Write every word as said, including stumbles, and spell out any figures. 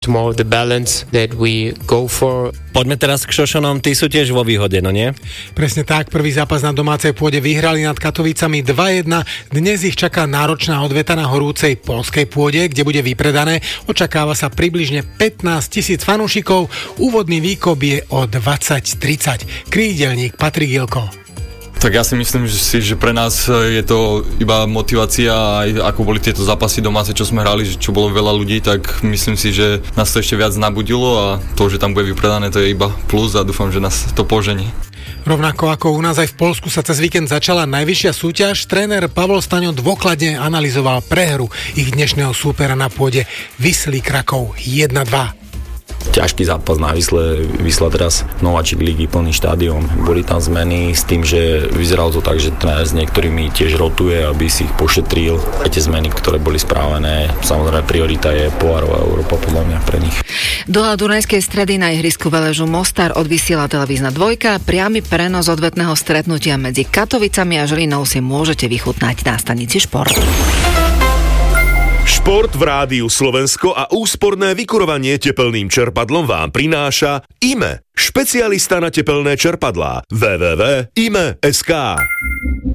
More the balance that we go for. Poďme teraz k Šošonom, tí sú tiež vo výhode, no nie? Presne tak, prvý zápas na domácej pôde vyhrali nad Katovicami dva jedna. Dnes ich čaká náročná odveta na horúcej poľskej pôde, kde bude vypredané. Očakáva sa približne pätnásť tisíc fanúšikov. Úvodný výkop je o dvadsať tridsať. Krídelník Patrik Jilko. Tak ja si myslím, že, si, že pre nás je to iba motivácia, aj ako boli tieto zápasy domáce, čo sme hrali, čo bolo veľa ľudí, tak myslím si, že nás to ešte viac nabudilo a to, že tam bude vypredané, to je iba plus a dúfam, že nás to požení. Rovnako ako u nás aj v Poľsku sa cez víkend začala najvyššia súťaž, tréner Pavol Staňo dôkladne analyzoval prehru ich dnešného súpera na pôde Wisly Krakov jeden dva. Ťažký zápas na Wisle, Wisla teraz nováčik ligy, plný štádion. Boli tam zmeny s tým, že vyzeralo to tak, že tréner s niektorými tiež rotuje, aby si ich pošetril. Aj tie zmeny, ktoré boli správené, samozrejme priorita je pohárová Európa podľa mňa pre nich. Duel Dunajskej Stredy na ihrisku Veležu Mostar odvysiela televízna dvojka. Priamy prenos odvetného stretnutia medzi Katovicami a Žilinou si môžete vychutnať na stanici Šport. Šport v Rádiu Slovensko a úsporné vykurovanie tepelným čerpadlom vám prináša í em é, špecialista na tepelné čerpadlá. w w w bodka i m e bodka es ká